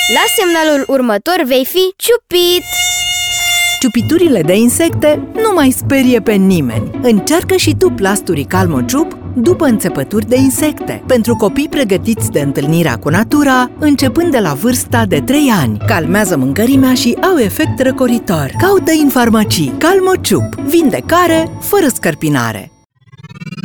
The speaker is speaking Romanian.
La semnalul următor vei fi ciupit! Ciupiturile de insecte nu mai sperie pe nimeni. Încearcă și tu plasturii Calmociup după înțepături de insecte, pentru copii pregătiți de întâlnirea cu natura, începând de la vârsta de 3 ani. Calmează mâncărimea și au efect răcoritor. Caută în farmacii Calmociup, vindecare fără scărpinare.